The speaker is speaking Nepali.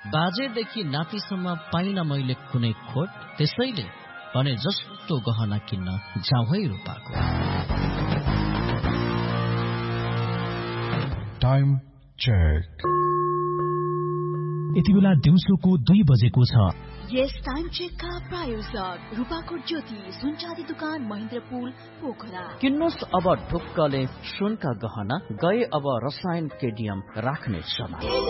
बाजेदेखि नातिसम्म पाइन मैले कुनै खोट, त्यसैले भने जस्तो गहना किन्न जाउँ है रूपाको। Time check. यति बेला दिउँसोको 2 बजेको छ। यस टाइम चेकका प्रायोजक रूपाकोट ज्योति सुन चाँदी दुकान महेन्द्रपुल पोखरा। किन्नुहोस् अब ढुक्कले सुनका गहना, गए अब रसायन केडियम राख्ने समय।